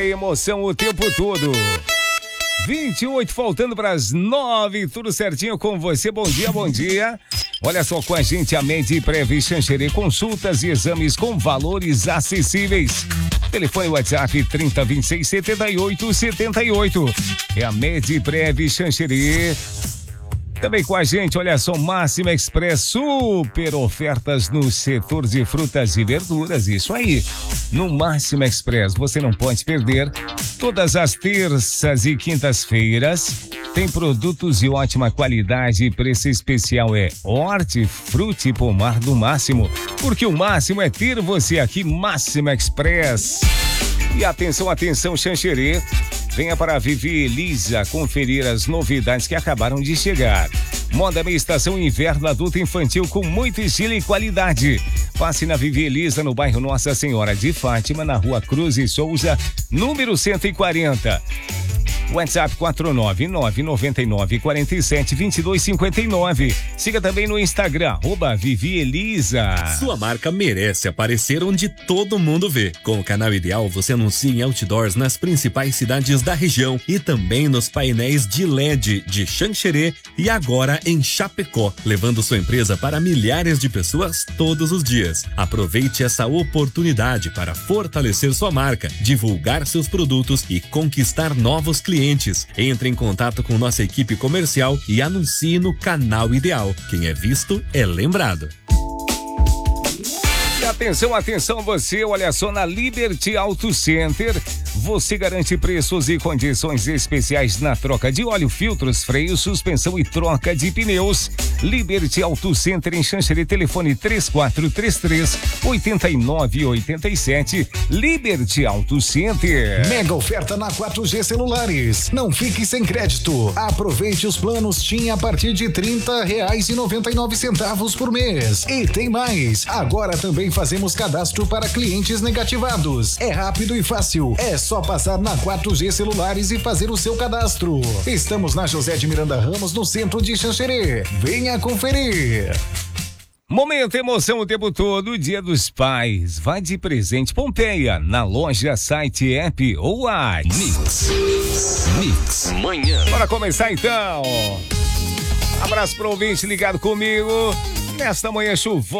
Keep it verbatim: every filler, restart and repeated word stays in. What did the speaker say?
Emoção o tempo todo. vinte e oito faltando para as nove, tudo certinho com você. Bom dia, bom dia. Olha só com a gente a Medprev Xanxerê, consultas e exames com valores acessíveis. Telefone WhatsApp trinta, vinte e seis, setenta e oito, setenta e oito. É a Medprev Xanxerê. Também com a gente, olha só, Máxima Express, super ofertas no setor de frutas e verduras, isso aí. No Máxima Express, você não pode perder. Todas as terças e quintas-feiras, tem produtos de ótima qualidade e preço especial é Hortifruti e Pomar do Máximo, porque o máximo é ter você aqui, Máxima Express. E atenção, atenção, Xanxerê. Venha para a Vivi Elisa conferir as novidades que acabaram de chegar. Moda meia estação inverno adulto infantil com muito estilo e qualidade. Passe na Vivi Elisa no bairro Nossa Senhora de Fátima, na rua Cruz e Souza, número cento e quarenta. WhatsApp quatro nove nove, nove nove, quatro sete, dois dois cinco nove. Siga também no Instagram, arroba Vivi Elisa. Sua marca merece aparecer onde todo mundo vê. Com o Canal Ideal, você anuncia em outdoors nas principais cidades da região e também nos painéis de L E D de Xanxerê e agora em Chapecó, levando sua empresa para milhares de pessoas todos os dias. Aproveite essa oportunidade para fortalecer sua marca, divulgar seus produtos e conquistar novos clientes. Entre em contato com nossa equipe comercial e anuncie no Canal Ideal. Quem é visto é lembrado. E atenção, atenção você, olha só, na Liberty Auto Center, você garante preços e condições especiais na troca de óleo, filtros, freios, suspensão e troca de pneus. Liberty Auto Center em Xanxerê, telefone três quatro três três, oito nove oito sete. Liberty Auto Center. Mega oferta na quatro G Celulares. Não fique sem crédito. Aproveite os planos TIM a partir de trinta reais e noventa e nove centavos por mês. E tem mais. Agora também fazemos cadastro para clientes negativados. É rápido e fácil. É só passar na quatro G Celulares e fazer o seu cadastro. Estamos na José de Miranda Ramos, no centro de Xanxerê. Venha conferir. Momento emoção o tempo todo, Dia dos Pais. Vai de presente Pompeia, na loja, site, app ou WhatsApp. Mix. Mix. Manhã. Bora começar então. Abraço pro ouvinte ligado comigo. Nesta manhã chuvosa.